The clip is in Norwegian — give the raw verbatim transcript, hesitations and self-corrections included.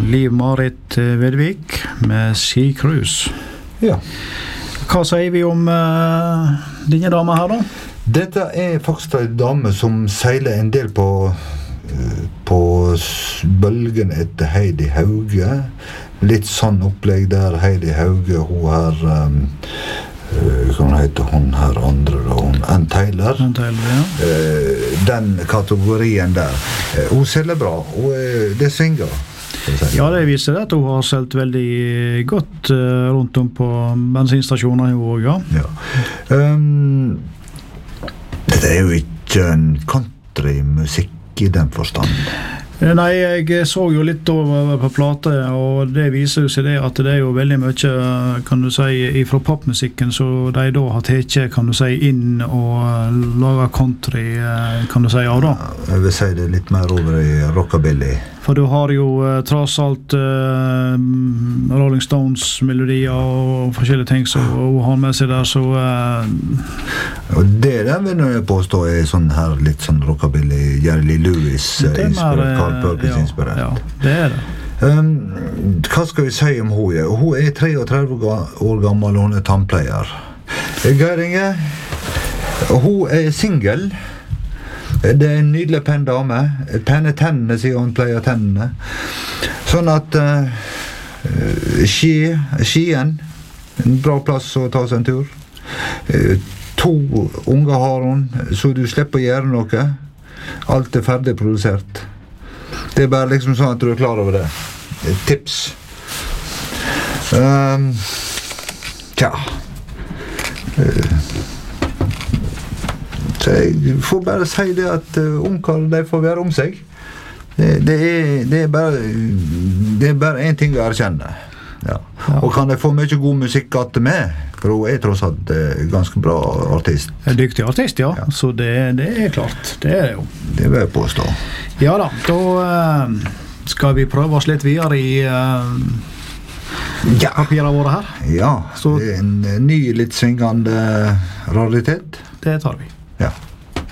Liv-Marit Vedvik med Sea Cruise. Ja. Hva sier vi om uh, denne dame her da? Dette er faktisk en dame som seiler en del på, uh, på bølgen etter Heidi Hauge. Litt sånn opplegg der Heidi Hauge, hun her... Um, Uh, hva heter hun her andre da? Hun, Ann Taylor. Ann Taylor, ja. Uh, den kategorien der. Uh, hun selger bra. Hun, uh, det svinger. Ja, det viser at hun har selgt veldig godt uh, rundt om på bensinstasjoner i år, ja. ja. Um, det er jo ikke en countrymusikk i den forstand. Nei, jeg så jo litt over på plate, og det viser jo seg det at det er jo veldig mye, kan du si, fra popmusikken, så de da har tatt, kan du si, inn og laget country, kan du si, av da. Jeg vil si det litt mer over i rockabilly. For du har jo uh, tross alt uh, Rolling Stones-melodier og forskjellige ting som hun har med seg der, så... Uh, og det der vil jeg påstå er sånn her litt sånn rockabilly, Jerry Lee Lewis-inspirert, Carl Perkins-inspirert. Ja, ja, det er det. Um, hva skal vi si om hun? Hun er treogtretti år gammel, og hun er tannpleier. Geir Inge, hun er single. Det er en nydelig pen dame. Penne tennene, sier hun pleier tennene. Sånn at uh, ski, skien, en bra plass å ta seg en tur. Uh, to unger har hun, så du slipper å gjøre noe. Alt er ferdig produsert. Det er bare liksom sånn at du er klar over det. Et tips. Um, tja. Uh, Så jeg får bare si det at uh, ungkar, de får være om seg. Det, det, er, det, er bare, det er bare en ting å erkjenne. Ja. Ja. Og kan de få mye god musikk at med, for hun er tross alt uh, ganske bra artist. En dyktig artist, ja. ja. Så det, det er klart. Det er det jo. Det vil jeg påstå. Ja da, da uh, skal vi prøve oss litt videre i uh, ja. papirene våre her. Ja, Så, det er en ny, litt svingende raritet. Det tar vi.